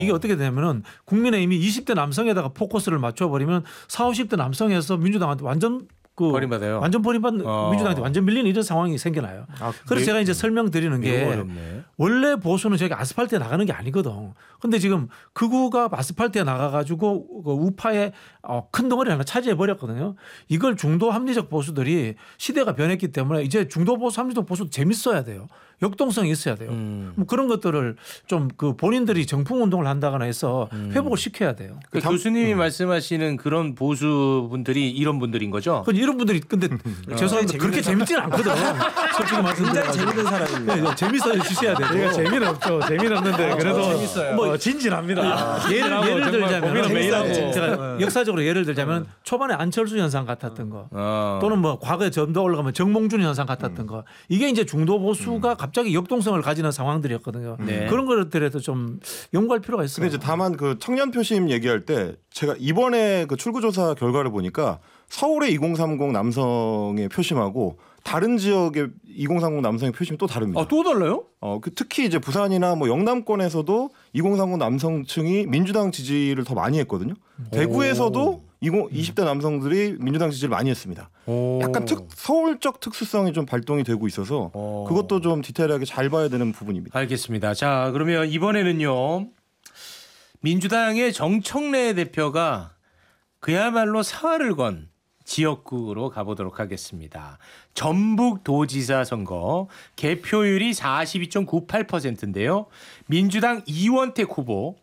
이게 어떻게 되냐면은 국민의힘이 20대 남성에다가 포커스를 맞춰버리면 40, 50대 남성에서 민주당한테 완전 버림받아요. 완전 버림받는 민주당한테 완전 밀리는 이런 상황이 생겨나요. 그래서 제가 이제 설명드리는 게 어렵네. 원래 보수는 저기 아스팔트에 나가는 게 아니거든. 근데 지금 극우가 아스팔트에 나가가지고 그 우파의 큰 덩어리 하나 차지해 버렸거든요. 이걸 중도 합리적 보수들이 시대가 변했기 때문에 이제 중도 보수 합리적 보수도 재밌어야 돼요. 역동성이 있어야 돼요. 뭐 그런 것들을 좀 그 본인들이 정풍 운동을 한다거나 해서 회복을 시켜야 돼요. 그 교수님이 말씀하시는 그런 보수분들이 이런 분들인 거죠? 이런 분들이 근데 죄송합니다. 그렇게 재밌지는 않거든. 솔직히 말씀드리면 재밌는 사람입니다. 재밌어 주셔야 돼요. 우리가 재미는 없죠. 재미는 없는데 그래도 재밌어요. 뭐 진진합니다. 예를 들자면 제가 네. 역사적으로 예를 들자면 초반에 안철수 현상 같았던 거 또는 뭐 과거에 좀 더 올라가면 정몽준 현상 같았던 거 이게 이제 중도 보수가 갑자기 역동성을 가지는 상황들이었거든요. 네. 그런 것들에도 좀 연구할 필요가 있어요. 근데 이제 다만 그 청년 표심 얘기할 때 제가 이번에 그 출구조사 결과를 보니까 서울의 2030 남성의 표심하고 다른 지역의 2030 남성의 표심이 또 다릅니다. 또 달라요? 특히 이제 부산이나 뭐 영남권에서도 2030 남성층이 민주당 지지를 더 많이 했거든요. 대구에서도 20대 남성들이 민주당 지지를 많이 했습니다. 약간 서울적 특수성이 좀 발동이 되고 있어서 그것도 좀 디테일하게 잘 봐야 되는 부분입니다. 알겠습니다. 자, 그러면 이번에는요. 민주당의 정청래 대표가 그야말로 사활을 건 지역구로 가보도록 하겠습니다. 전북도지사 선거 개표율이 42.98%인데요. 민주당 이원택 후보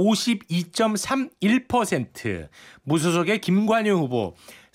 52.31%, 무소속의 김관영 후보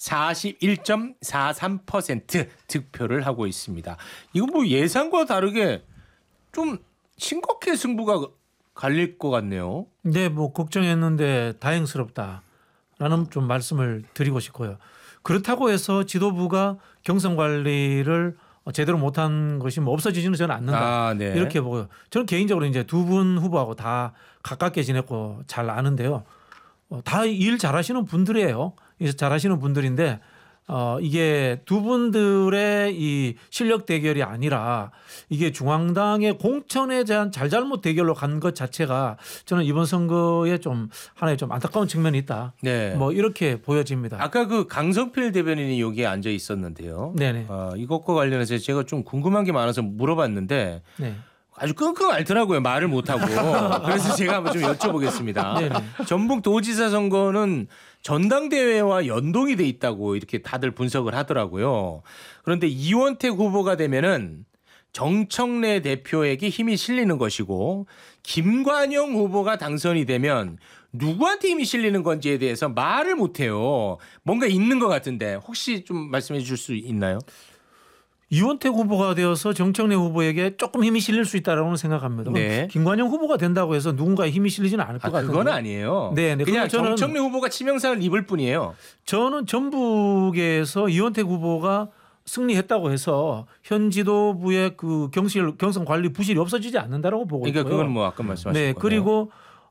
41.43% 득표를 하고 있습니다. 이거 뭐 예상과 다르게 좀 심각하게 승부가 갈릴 것 같네요. 네, 뭐 걱정했는데 다행스럽다라는 좀 말씀을 드리고 싶고요. 그렇다고 해서 지도부가 경선 관리를 제대로 못한 것이 뭐 없어지지는 저는 않는다. 네. 이렇게 보고요. 저는 개인적으로 이제 두 분 후보하고 다 가깝게 지냈고 잘 아는데요. 다 일 잘하시는 분들이에요. 잘하시는 분들인데 이게 두 분들의 이 실력 대결이 아니라 이게 중앙당의 공천에 대한 잘잘못 대결로 간 것 자체가 저는 이번 선거에 좀 하나의 좀 안타까운 측면이 있다. 네. 뭐 이렇게 보여집니다. 아까 그 강성필 대변인이 여기에 앉아 있었는데요. 네네. 이것과 관련해서 제가 좀 궁금한 게 많아서 물어봤는데 네. 아주 끙끙 앓더라고요. 말을 못하고. 그래서 제가 한번 좀 여쭤보겠습니다. 네네. 전북도지사 선거는 전당대회와 연동이 돼 있다고 이렇게 다들 분석을 하더라고요. 그런데 이원택 후보가 되면은 정청래 대표에게 힘이 실리는 것이고 김관영 후보가 당선이 되면 누구한테 힘이 실리는 건지에 대해서 말을 못해요. 뭔가 있는 것 같은데 혹시 좀 말씀해 주실 수 있나요? 이원택 후보가 되어서 정청래 후보에게 조금 힘이 실릴 수 있다라고 생각합니다. 네. 김관영 후보가 된다고 해서 누군가에 힘이 실리지는 않을 것 같아요. 그건 아니에요. 네, 그냥 정청래 후보가 치명상을 입을 뿐이에요. 저는 전북에서 이원택 후보가 승리했다고 해서 현 지도부의 그 경선 관리 부실이 없어지지 않는다라고 보고 있고요. 그러니까 그건 뭐 아까 말씀하신 네, 거네요. 그리고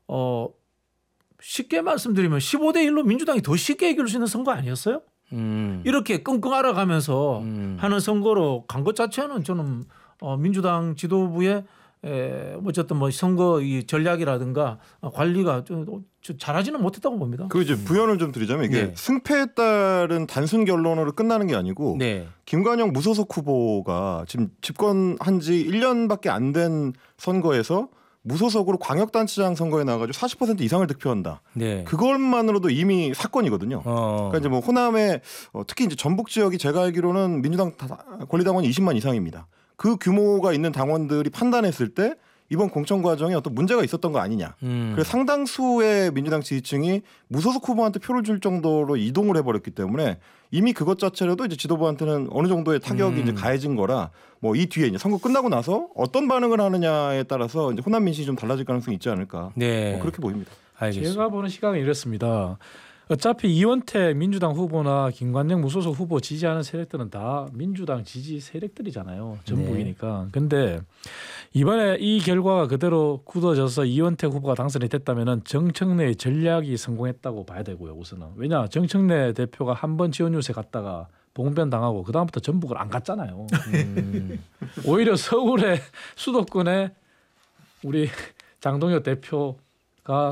쉽게 말씀드리면 15대 1로 민주당이 더 쉽게 이길 수 있는 선거 아니었어요? 이렇게 끙끙 앓아가면서 하는 선거로 간 것 자체는 저는 민주당 지도부의 어쨌든 뭐 선거 이 전략이라든가 관리가 좀 잘하지는 못했다고 봅니다. 그 이제 부연을 좀 드리자면 이게 네. 승패에 따른 단순 결론으로 끝나는 게 아니고 네. 김관영 무소속 후보가 지금 집권한 지 1년밖에 안 된 선거에서 무소속으로 광역단체장 선거에 나와가지고 40% 이상을 득표한다. 네. 그것만으로도 이미 사건이거든요. 그러니까 이제 뭐 호남에 특히 이제 전북 지역이 제가 알기로는 민주당 권리당원이 20만 이상입니다. 그 규모가 있는 당원들이 판단했을 때 이번 공천 과정에 어떤 문제가 있었던 거 아니냐. 그래서 상당수의 민주당 지지층이 무소속 후보한테 표를 줄 정도로 이동을 해버렸기 때문에 이미 그것 자체로도 이제 지도부한테는 어느 정도의 타격이 이제 가해진 거라 뭐 이 뒤에 이제 선거 끝나고 나서 어떤 반응을 하느냐에 따라서 이제 호남 민심이 좀 달라질 가능성이 있지 않을까. 네. 뭐 그렇게 보입니다. 알겠습니다. 제가 보는 시각은 이렇습니다. 어차피 이원택 민주당 후보나 김관영 무소속 후보 지지하는 세력들은 다 민주당 지지 세력들이잖아요. 전북이니까. 근데 이번에 이 결과가 그대로 굳어져서 이원택 후보가 당선이 됐다면 정청래의 전략이 성공했다고 봐야 되고요. 우선은. 왜냐 정청래 대표가 한 번 지원 유세 갔다가 봉변 당하고 그다음부터 전북을 안 갔잖아요. 오히려 서울의 수도권에 우리 장동혁 대표